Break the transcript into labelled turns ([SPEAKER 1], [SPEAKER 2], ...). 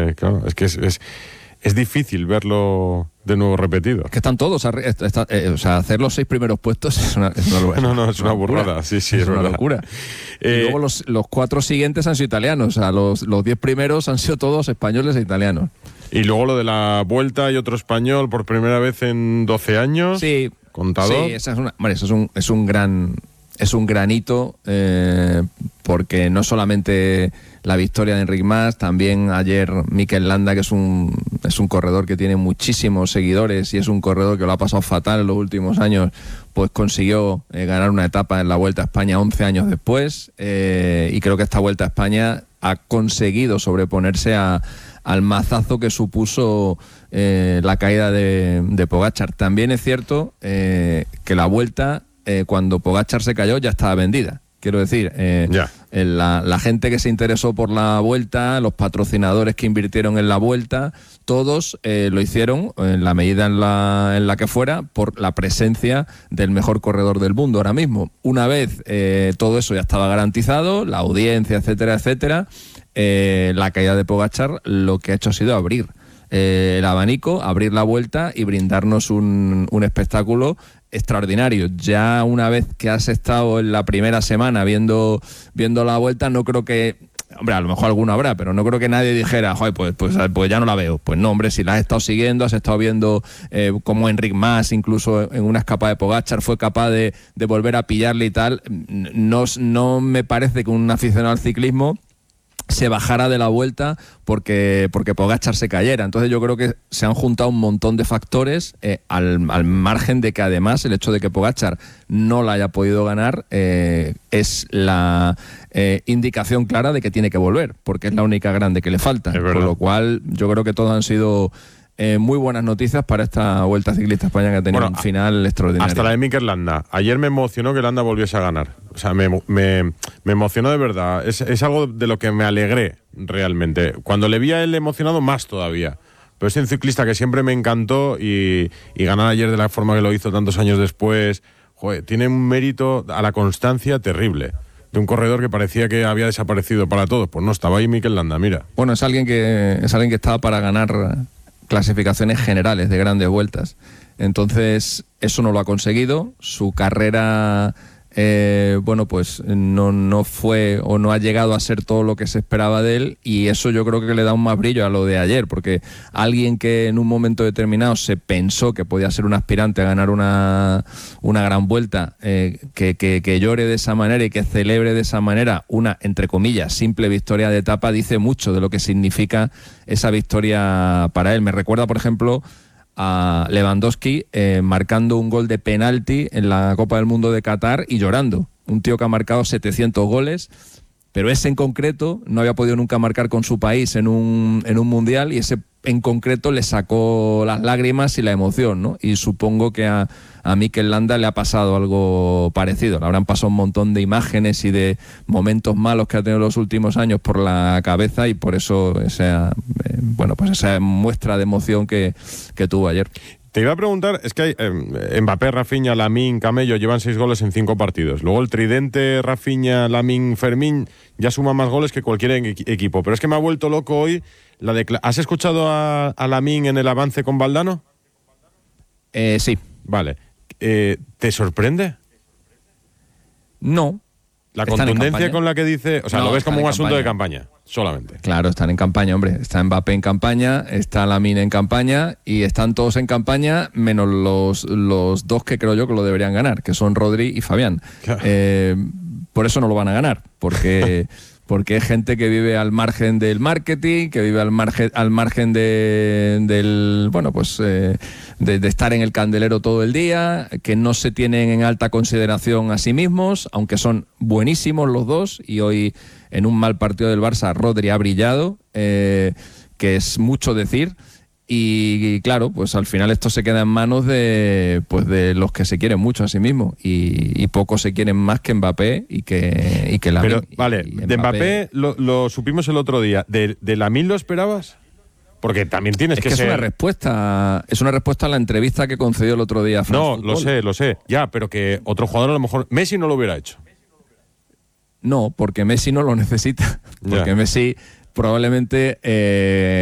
[SPEAKER 1] claro, es que es difícil verlo de nuevo repetido.
[SPEAKER 2] Es que están todos, o sea, hacer los 6 primeros puestos es una
[SPEAKER 1] No, es una burrada, sí, es
[SPEAKER 2] una
[SPEAKER 1] verdad.
[SPEAKER 2] locura. Y luego los 4 siguientes han sido italianos, o sea, los 10 primeros han sido todos españoles e italianos.
[SPEAKER 1] Y luego lo de la vuelta y otro español por primera vez en 12 años.
[SPEAKER 2] Sí.
[SPEAKER 1] Contador.
[SPEAKER 2] Sí, eso es un gran hito, porque no solamente la victoria de Enric Mas, también ayer Mikel Landa, que es un corredor que tiene muchísimos seguidores y es un corredor que lo ha pasado fatal en los últimos años, pues consiguió ganar una etapa en la Vuelta a España 11 años después, y creo que esta Vuelta a España ha conseguido sobreponerse al mazazo que supuso la caída de Pogačar. También es cierto que la Vuelta, cuando Pogačar se cayó, ya estaba vendida. Quiero decir, la gente que se interesó por la Vuelta, los patrocinadores que invirtieron en la Vuelta, todos lo hicieron en la medida en la que fuera por la presencia del mejor corredor del mundo ahora mismo. Una vez todo eso ya estaba garantizado, la audiencia, etcétera, etcétera, la caída de Pogačar lo que ha hecho ha sido abrir el abanico, abrir la Vuelta y brindarnos un espectáculo extraordinario. Ya una vez que has estado en la primera semana viendo la Vuelta, no creo que, hombre, a lo mejor alguno habrá, pero no creo que nadie dijera, joder, pues ya no la veo. Pues no, hombre, si la has estado siguiendo, has estado viendo cómo Enric Mas, incluso en una escapada de Pogačar, fue capaz de volver a pillarle y tal. No me parece que un aficionado al ciclismo se bajara de la Vuelta porque Pogačar se cayera. Entonces yo creo que se han juntado un montón de factores, al margen de que además el hecho de que Pogačar no la haya podido ganar es la indicación clara de que tiene que volver, porque es la única grande que le falta. Por lo cual yo creo que todos han sido muy buenas noticias para esta Vuelta Ciclista España, que ha tenido un final extraordinario.
[SPEAKER 1] Hasta la de Mikel Landa. Ayer me emocionó que Landa volviese a ganar. O sea, me emocionó de verdad. Es algo de lo que me alegré realmente. Cuando le vi a él emocionado, más todavía. Pero es un ciclista que siempre me encantó y ganar ayer de la forma que lo hizo tantos años después, joder, tiene un mérito a la constancia terrible. De un corredor que parecía que había desaparecido para todos. Pues no, estaba ahí Mikel Landa, mira.
[SPEAKER 2] Bueno, es alguien que estaba para ganar clasificaciones generales de grandes vueltas. Entonces, eso no lo ha conseguido. Su carrera, pues no fue o no ha llegado a ser todo lo que se esperaba de él, y eso yo creo que le da un más brillo a lo de ayer, porque alguien que en un momento determinado se pensó que podía ser un aspirante a ganar una gran vuelta, que llore de esa manera y que celebre de esa manera una, entre comillas, simple victoria de etapa, dice mucho de lo que significa esa victoria para él. Me recuerda, por ejemplo, a Lewandowski marcando un gol de penalti en la Copa del Mundo de Qatar y llorando. Un tío que ha marcado 700 goles, pero ese en concreto no había podido nunca marcar con su país en un mundial, y ese en concreto le sacó las lágrimas y la emoción, ¿no? Y supongo que a Mikel Landa le ha pasado algo parecido. Le habrán pasado un montón de imágenes y de momentos malos que ha tenido los últimos años por la cabeza, y por eso esa muestra de emoción que tuvo ayer.
[SPEAKER 1] Te iba a preguntar, es que hay Mbappé, Rafinha, Lamine, Camello llevan 6 goles en 5 partidos. Luego el tridente Rafinha, Lamine, Fermín ya suma más goles que cualquier equipo. Pero es que me ha vuelto loco hoy ¿Has escuchado a Lamine en el avance con Valdano?
[SPEAKER 2] Sí.
[SPEAKER 1] Vale. ¿Te sorprende?
[SPEAKER 2] No.
[SPEAKER 1] La contundencia con la que dice... O sea, no, lo ves como un asunto de campaña, solamente.
[SPEAKER 2] Claro, están en campaña, hombre. Está Mbappé en campaña, está Lamine en campaña, y están todos en campaña, menos los dos que creo yo que lo deberían ganar, que son Rodri y Fabián. Claro. Por eso no lo van a ganar, porque es gente que vive al margen del marketing, que vive al margen de estar en el candelero todo el día, que no se tienen en alta consideración a sí mismos, aunque son buenísimos los dos, y hoy en un mal partido del Barça Rodri ha brillado, que es mucho decir. Y claro, pues al final esto se queda en manos de los que se quieren mucho a sí mismos, y pocos se quieren más que Mbappé y que Lamine.
[SPEAKER 1] Pero vale, de Mbappé lo supimos el otro día. ¿De Lamine lo esperabas? Porque también tienes que ser...
[SPEAKER 2] Es una respuesta a la entrevista que concedió el otro día a France Football.
[SPEAKER 1] Lo sé. Ya, pero que otro jugador a lo mejor... Messi no lo hubiera hecho.
[SPEAKER 2] No, porque Messi no lo necesita. Porque Messi probablemente...